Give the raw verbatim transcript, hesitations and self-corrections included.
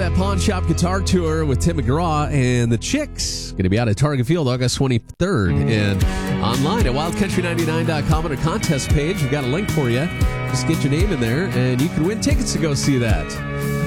That Pawn Shop Guitar Tour with Tim McGraw and the Chicks. Going to be out at Target Field August twenty-third. And online at wild country ninety-nine dot com on our contest page. We've got a link for you. Just get your name in there and you can win tickets to go see that.